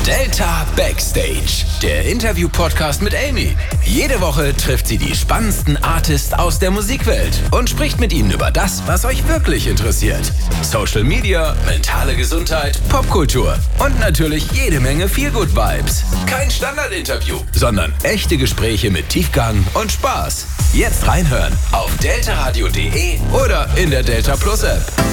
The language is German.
Delta Backstage, der Interview-Podcast mit Amy. Jede Woche trifft sie die spannendsten Artists aus der Musikwelt und spricht mit ihnen über das, was euch wirklich interessiert. Social Media, mentale Gesundheit, Popkultur und natürlich jede Menge Feel-Good-Vibes. Kein Standardinterview, sondern echte Gespräche mit Tiefgang und Spaß. Jetzt reinhören auf deltaradio.de oder in der Delta Plus App.